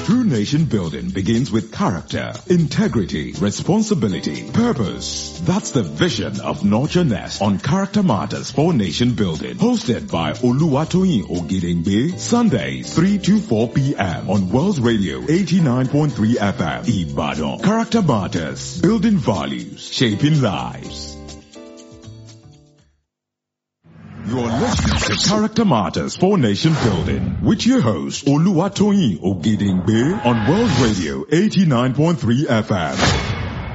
True nation building begins with character, integrity, responsibility, purpose. That's the vision of Nurture Nest on Character Matters for Nation Building. Hosted by Oluwatoyin Ogidengbe. Sundays 3 to 4 p.m. on Wells Radio 89.3 FM. Ibadan. Character Matters. Building values. Shaping lives. You're listening to Character Matters for Nation Building with your host, Oluwatoyin Ogidengbe on World Radio 89.3 FM.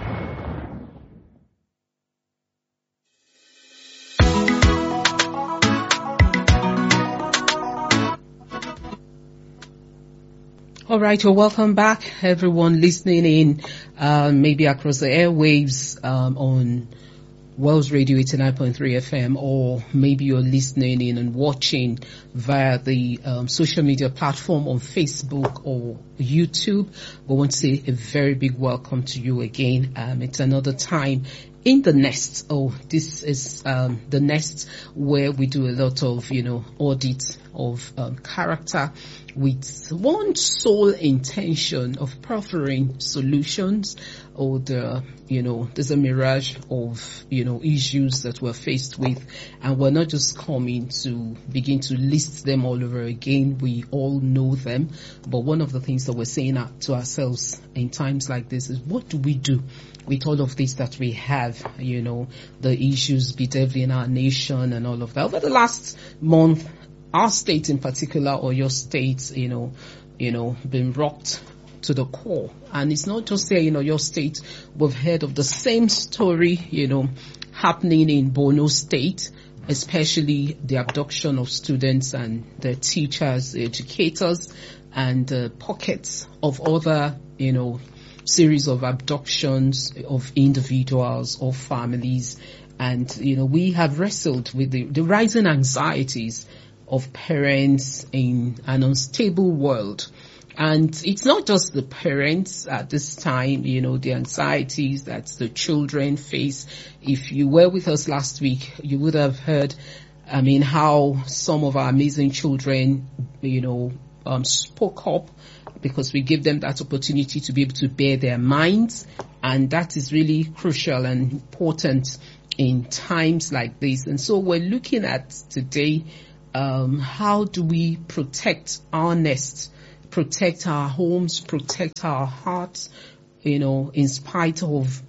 All right, well, welcome back, everyone listening in, maybe across the airwaves on Wells Radio 89.3 FM, or maybe you're listening in and watching via the social media platform on Facebook or YouTube. We want to say a very big welcome to you again. It's another time in the nest. Oh, this is the nest where we do a lot of, audit of character with one sole intention of proffering solutions. Or there's a mirage of, issues that we're faced with, and we're not just coming to begin to list them all over again. We all know them. But one of the things that we're saying to ourselves in times like this is, what do we do with all of this that we have, the issues bedeviling our nation and all of that? Over the last month, our state in particular, or your state, been rocked to the core. And it's not just there, your state. We've heard of the same story, happening in Borno State, especially the abduction of students and their teachers, the educators, and pockets of other, series of abductions of individuals or families. And, we have wrestled with the rising anxieties of parents in an unstable world. And it's not just the parents at this time, the anxieties that the children face. If you were with us last week, you would have heard, how some of our amazing children, spoke up, because we give them that opportunity to be able to bear their minds. And that is really crucial and important in times like this. And so we're looking at today, how do we protect our nest, protect our homes, protect our hearts, in spite of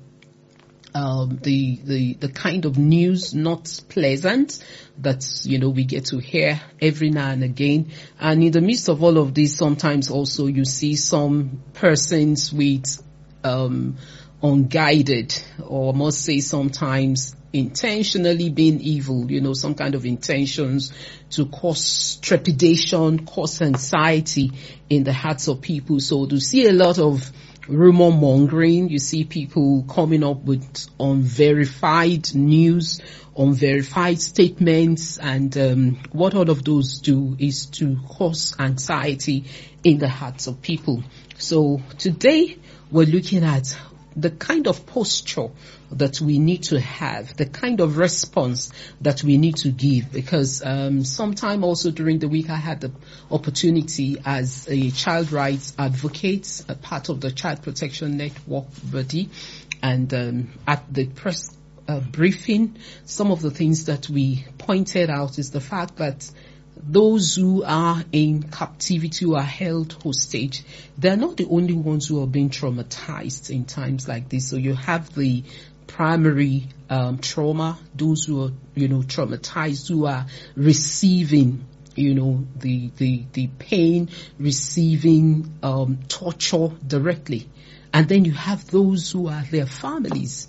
the kind of news not pleasant that we get to hear every now and again. And in the midst of all of this, sometimes also you see some persons with unguided, or I must say sometimes intentionally being evil, some kind of intentions to cause trepidation, cause anxiety in the hearts of people. So to see a lot of rumor mongering, you see people coming up with unverified news, unverified statements, and what all of those do is to cause anxiety in the hearts of people. So today we're looking at the kind of posture that we need to have, the kind of response that we need to give, because sometime also during the week I had the opportunity as a child rights advocate, a part of the Child Protection Network body, and at the press briefing, some of the things that we pointed out is the fact that those who are in captivity, who are held hostage, they're not the only ones who are being traumatized in times like this. So you have the primary trauma, those who are, traumatized, who are receiving, the pain, receiving torture directly. And then you have those who are their families,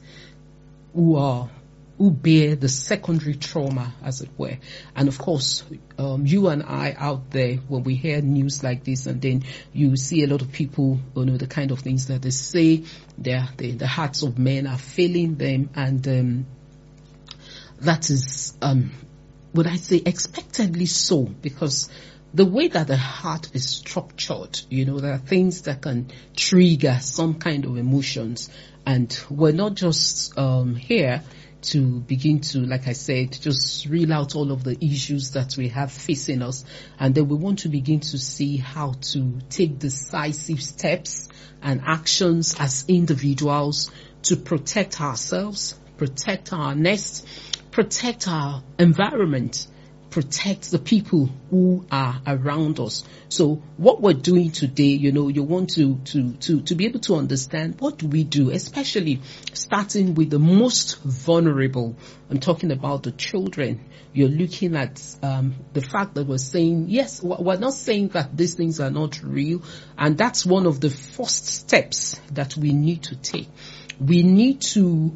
who bear the secondary trauma, as it were. And of course, you and I out there, when we hear news like this, and then you see a lot of people, the kind of things that they say, the hearts of men are failing them, and that is, would I say, expectedly so, because the way that the heart is structured, there are things that can trigger some kind of emotions. And we're not just here to begin to, like I said, just reel out all of the issues that we have facing us. And then we want to begin to see how to take decisive steps and actions as individuals to protect ourselves, protect our nest, protect our environment, protect the people who are around us. So what we're doing today, you want to be able to understand what do we do, especially starting with the most vulnerable. I'm talking about the children. You're looking at the fact that we're saying, yes, we're not saying that these things are not real. And that's one of the first steps that we need to take. We need to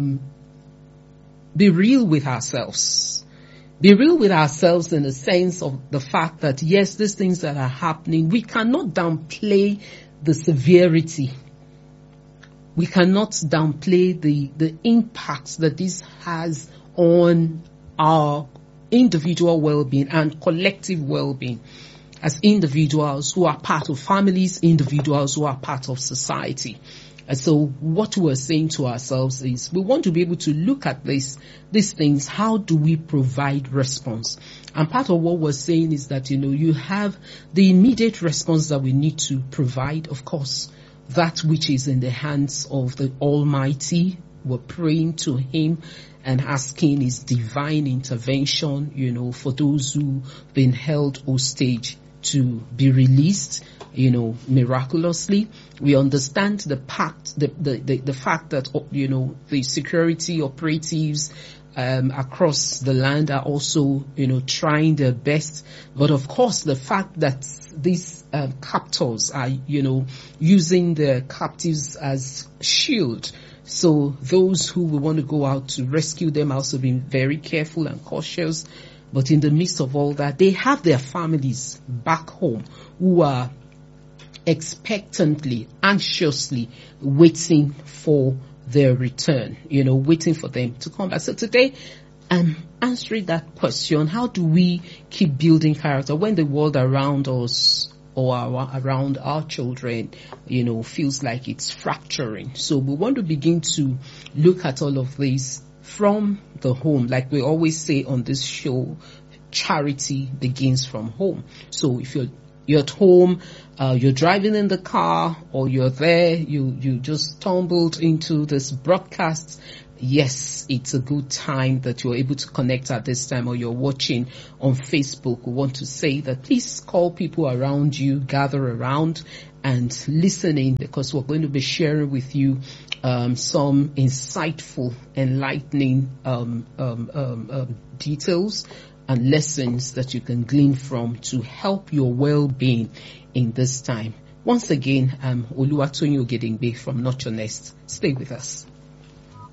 be real with ourselves. Be real with ourselves in the sense of the fact that, yes, these things that are happening, we cannot downplay the severity. We cannot downplay the impact that this has on our individual well-being and collective well-being as individuals who are part of families, individuals who are part of society. And so what we're saying to ourselves is we want to be able to look at these things. How do we provide response? And part of what we're saying is that, you have the immediate response that we need to provide, of course, that which is in the hands of the Almighty. We're praying to Him and asking His divine intervention, for those who've been held hostage to be released, miraculously. We understand the fact that, the security operatives across the land are also, trying their best. But of course, the fact that these captors are, using the captives as shield. So those who will want to go out to rescue them also being very careful and cautious. But in the midst of all that, they have their families back home who are expectantly, anxiously waiting for their return, waiting for them to come back. So today, I'm answering that question. How do we keep building character when the world around us or around our children, feels like it's fracturing? So we want to begin to look at all of this from the home. Like we always say on this show, charity begins from home. So if you're at home, you're driving in the car, or you're there, you just stumbled into this broadcast, yes, it's a good time that you're able to connect at this time, or you're watching on Facebook. We want to say that please call people around you, gather around and listening, because we're going to be sharing with you some insightful, enlightening details and lessons that you can glean from to help your well-being in this time. Once again, I'm Oluwatoyin Ogedengbe from Nurture Nest. Stay with us.